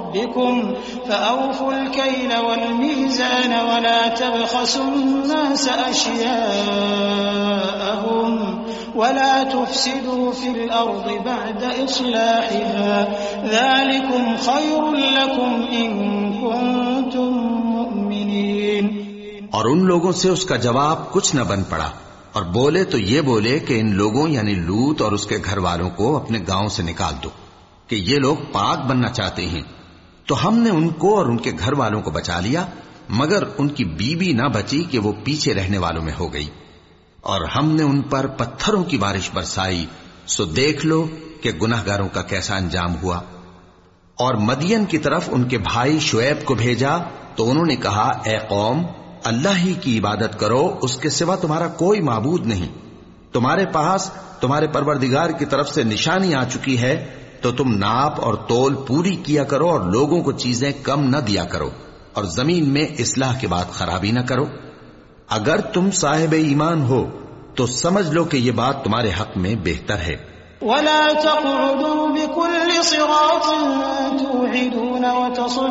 ربكم فأوفوا الكيل والميزان ولا تبخسوا الناس أشياءهم ولا تفسدوا في الأرض بعد إصلاحها ذلكم خير لكم إن كنتم مؤمنين۔ اور ان لوگوں سے اس کا جواب کچھ نہ بن پڑا، اور بولے تو یہ بولے کہ ان لوگوں یعنی لوط اور اس کے گھر والوں کو اپنے گاؤں سے نکال دو کہ یہ لوگ پاک بننا چاہتے ہیں۔ تو ہم نے ان کو اور ان کے گھر والوں کو بچا لیا، مگر ان کی بیوی نہ بچی کہ وہ پیچھے رہنے والوں میں ہو گئی، اور ہم نے ان پر پتھروں کی بارش برسائی، سو دیکھ لو کہ گناہگاروں کا کیسا انجام ہوا۔ اور مدین کی طرف ان کے بھائی شعیب کو بھیجا تو انہوں نے کہا، اے قوم، اللہ ہی کی عبادت کرو، اس کے سوا تمہارا کوئی معبود نہیں۔ تمہارے پاس تمہارے پروردگار کی طرف سے نشانی آ چکی ہے، تو تم ناپ اور تول پوری کیا کرو اور لوگوں کو چیزیں کم نہ دیا کرو، اور زمین میں اصلاح کے بعد خرابی نہ کرو۔ اگر تم صاحب ایمان ہو تو سمجھ لو کہ یہ بات تمہارے حق میں بہتر ہے۔ ولا تقعدوا بكل صراط توعدون